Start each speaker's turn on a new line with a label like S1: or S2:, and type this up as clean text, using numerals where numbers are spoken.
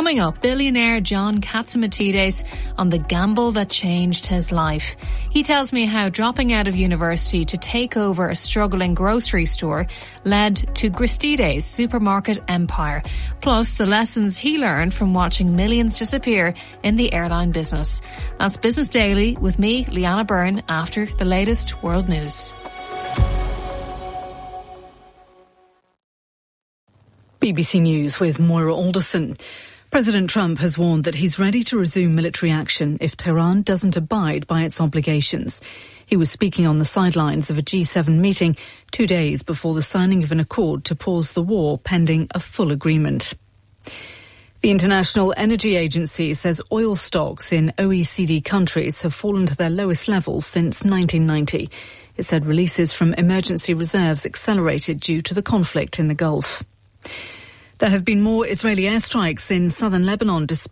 S1: Coming up, billionaire John Catsimatidis on the gamble that changed his life. He tells me how dropping out of university to take over a struggling grocery store led to Gristedes' supermarket empire, plus the lessons he learned from watching millions disappear in the airline business. That's Business Daily with me, Leanna Byrne, after the latest world news.
S2: BBC News with Moira Alderson. President Trump has warned that he's ready to resume military action if Tehran doesn't abide by its obligations. He was speaking on the sidelines of a G7 meeting 2 days before the signing of an accord to pause the war pending a full agreement. The International Energy Agency says oil stocks in OECD countries have fallen to their lowest levels since 1990. It said releases from emergency reserves accelerated due to the conflict in the Gulf. There have been more Israeli airstrikes in southern Lebanon